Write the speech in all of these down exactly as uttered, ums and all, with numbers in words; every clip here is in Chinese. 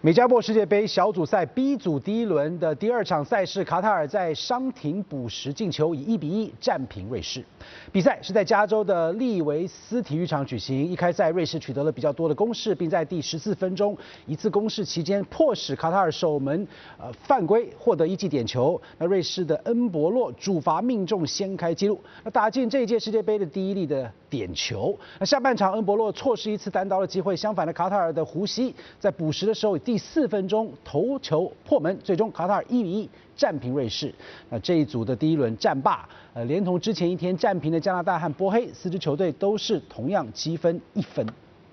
美加墨世界杯小组赛 B 组第一轮的第二场赛事，卡塔尔在伤停补时进球，以一比一战平瑞士。比赛是在加州的利维斯体育场举行。一开赛，瑞士取得了比较多的攻势，并在第十四分钟一次攻势期间，迫使卡塔尔守门呃犯规，获得一记点球。那瑞士的恩博洛主罚命中，掀开纪录，那打进这一届世界杯的第一粒的点球。那下半场，恩博洛错失一次单刀的机会，相反的卡塔尔的胡西在补时的时候，第四分钟头球破门，最终卡塔尔一比一战平瑞士。那这一组的第一轮战罢，呃，连同之前一天战平的加拿大和波黑，四支球队都是同样积分一分。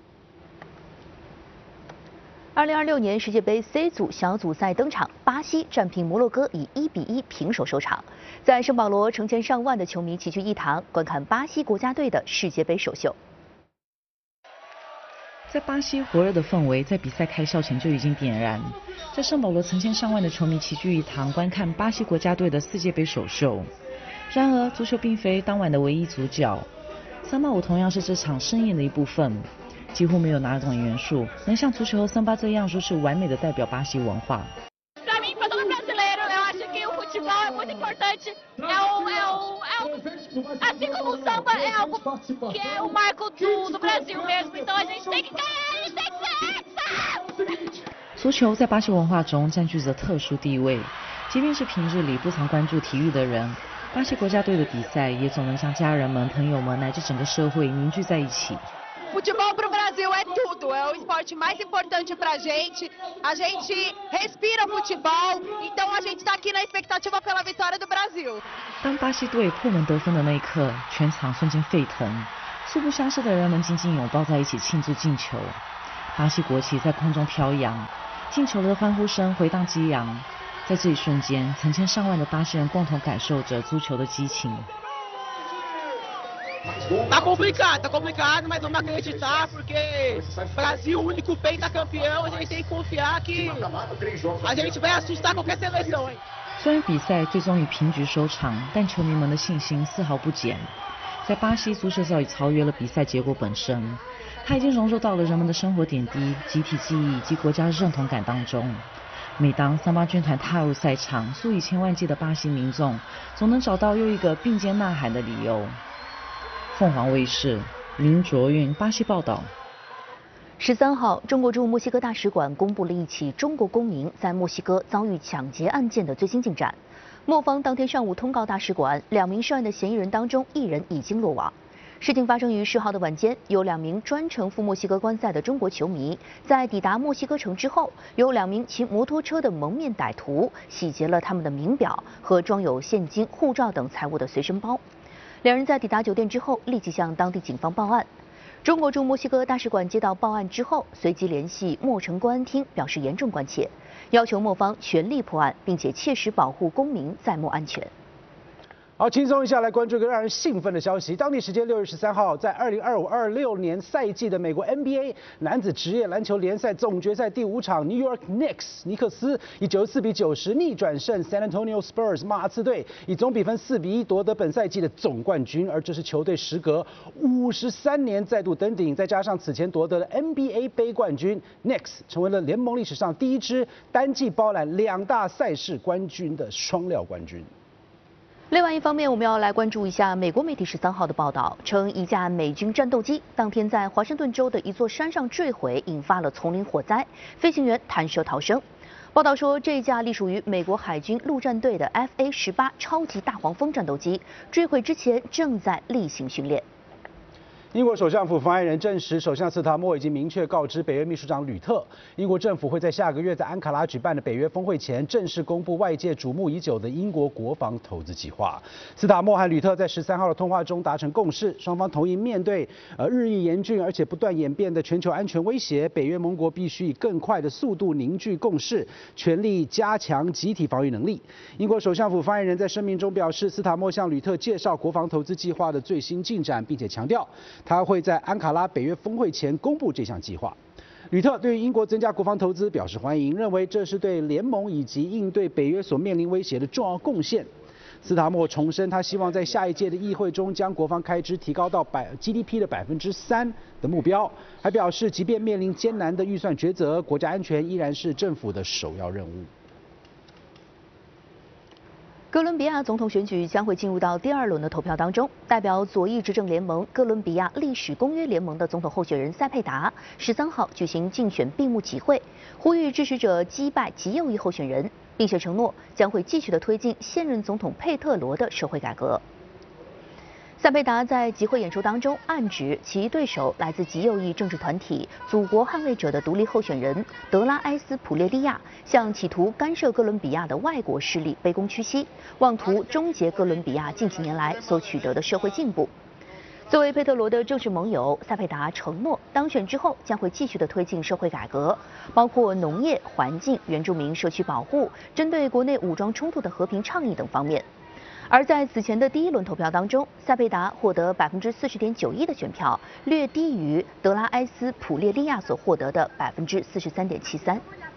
二零二六年世界杯 C 组小组赛登场，巴西战平摩洛哥，以一比一平手收场。在圣保罗，成千上万的球迷齐聚一堂，观看巴西国家队的世界杯首秀。 在巴西，火热的氛围在比赛开哨前就已经点燃。在圣保罗，成千上万的球迷齐聚一堂，观看巴西国家队的世界杯首秀。然而，足球并非当晚的唯一主角，桑巴舞同样是这场盛宴的一部分。几乎没有哪种元素能像足球和桑巴这样如此完美的代表巴西文化。 Assim como o samba é algo que é o marco do, do Brasil mesmo, então a gente tem que ganhar, a gente tem que ser hexa! 足球在巴西文化中占据着特殊地位，即便是平日里不常关注体育的人，巴西国家队的比赛也总能将家人们、朋友们乃至整个社会凝聚在一起。 Futebol para o Brasil é tudo, é o esporte mais importante para a gente. A gente respira futebol, então a gente está aqui na expectativa pela vitória do Brasil. 当巴西队破门得分的那一刻，全场瞬间沸腾，素不相识的人们紧紧拥抱在一起庆祝进球。巴西国旗在空中飘扬，进球的欢呼声回荡激昂。在这一瞬间，成千上万的巴西人共同感受着足球的激情。 Tá complicado, tá complicado, mas vamos acreditar, porque Brasil, o único pentacampeão, a gente tem que confiar que a gente vai assustar qualquer seleção, hein? 虽然比赛最终以平局收场，但球迷们的信心丝毫不减。在巴西，足球早已超越了比赛结果本身，它已经融入到了人们的生活点滴、集体记忆及国家认同感当中。每当桑巴军团踏入赛场，数以千万计的巴西民众总能找到又一个并肩呐喊的理由。凤凰卫视林卓韵巴西报道。 十三号，中国驻墨西哥大使馆公布了一起中国公民在墨西哥遭遇抢劫案件的最新进展。墨方当天上午通告大使馆，两名涉案的嫌疑人当中，一人已经落网。事情发生于十号的晚间，有两名专程赴墨西哥观赛的中国球迷，在抵达墨西哥城之后，有两名骑摩托车的蒙面歹徒洗劫了他们的名表和装有现金、护照等财物的随身包。两人在抵达酒店之后，立即向当地警方报案。中国驻墨西哥大使馆接到报案之后，随即联系墨城公安厅，表示严重关切，要求墨方全力破案，并且切实保护公民在墨安全。 好，轻松一下来关注一个让人兴奋的消息。当地时间六月十三号，在二零二五二六年赛季的美国 N B A 男子职业篮球联赛总决赛第五场 ，New York Knicks 尼克斯以九十四比九十逆转胜 San Antonio Spurs 马刺队，以总比分四比一夺得本赛季的总冠军。而这是球队时隔五十三年再度登顶，再加上此前夺得了 N B A 杯冠军 ，Knicks 成为了联盟历史上第一支单季包揽两大赛事冠军的双料冠军。 另外一方面，我们要来关注一下美国媒体十三号的报道，称一架美军战斗机当天在华盛顿州的一座山上坠毁，引发了丛林火灾，飞行员弹射逃生。报道说，这架隶属于美国海军陆战队的 F A 十八超级大黄蜂战斗机坠毁之前正在例行训练。 英国首相府发言人证实，首相斯塔默已经明确告知北约秘书长吕特，英国政府会在下个月在安卡拉举办的北约峰会前，正式公布外界瞩目已久的英国国防投资计划。斯塔默和吕特在十三号的通话中达成共识，双方同意面对呃日益严峻而且不断演变的全球安全威胁，北约盟国必须以更快的速度凝聚共识，全力加强集体防御能力。英国首相府发言人在声明中表示，斯塔默向吕特介绍国防投资计划的最新进展，并且强调，他会在安卡拉北约峰会前公布这项计划。吕特对于英国增加国防投资表示欢迎，认为这是对联盟以及应对北约所面临威胁的重要贡献。 斯塔默重申，他希望在下一届的议会中将国防开支提高到百 G D P 的百分之三的目标，还表示，即便面临艰难的预算抉择，国家安全依然是政府的首要任务。 哥伦比亚总统选举将会进入到第二轮的投票当中，代表左翼执政联盟哥伦比亚历史公约联盟的总统候选人塞佩达十三号举行竞选闭幕集会，呼吁支持者击败极右翼候选人，并且承诺将会继续的推进现任总统佩特罗的社会改革。塞佩达在集会演说当中暗指其对手来自极右翼政治团体祖国捍卫者的独立候选人德拉埃斯普列利亚向企图干涉哥伦比亚的外国势力卑躬屈膝，妄图终结哥伦比亚近几年来所取得的社会进步。作为佩特罗的政治盟友，塞佩达承诺当选之后将会继续的推进社会改革，包括农业、环境、原住民社区保护、针对国内武装冲突的和平倡议等方面。而在此前的第一轮投票当中，塞佩达获得百分之四十点九一的选票，略低于德拉埃斯普列利亚所获得的百分之四十三点七三。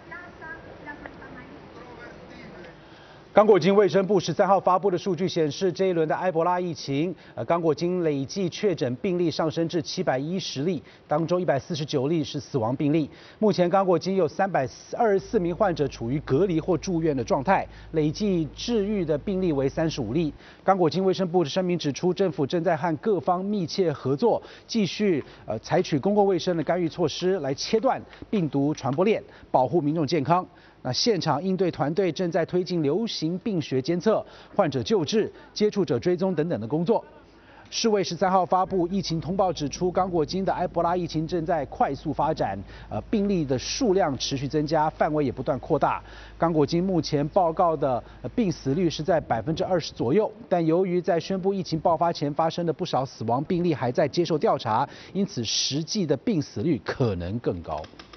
刚果金卫生部十三号发布的数据显示，这一轮的埃博拉疫情，呃，刚果金累计确诊病例上升至七百一十例，当中一百四十九例是死亡病例。目前刚果金有三百二十四名患者处于隔离或住院的状态，累计治愈的病例为三十五例。刚果金卫生部的声明指出，政府正在和各方密切合作，继续呃采取公共卫生的干预措施来切断病毒传播链，保护民众健康。那现场应对团队正在推进流行病学监测、患者救治、接触者追踪等等的工作。世卫十三号发布疫情通报指出，刚果金的埃博拉疫情正在快速发展，呃，病例的数量持续增加，范围也不断扩大。刚果金目前报告的病死率是在百分之二十左右，但由于在宣布疫情爆发前发生的不少死亡病例还在接受调查，因此实际的病死率可能更高。